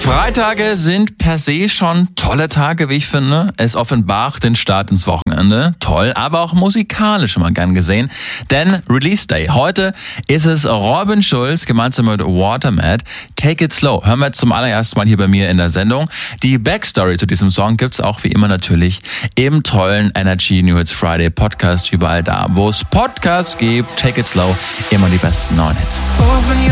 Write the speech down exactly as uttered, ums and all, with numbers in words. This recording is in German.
Freitage sind per se schon tolle Tage, wie ich finde. Es offenbart den Start ins Wochenende. Toll, aber auch musikalisch immer gern gesehen. Denn Release Day. Heute ist es Robin Schulz gemeinsam mit Watermat. Take It Slow. Hören wir jetzt zum allerersten Mal hier bei mir in der Sendung. Die Backstory zu diesem Song gibt's auch wie immer natürlich im tollen Energy New Hits Friday Podcast. Überall da, wo es Podcasts gibt. Take It Slow. Immer die besten neuen Hits.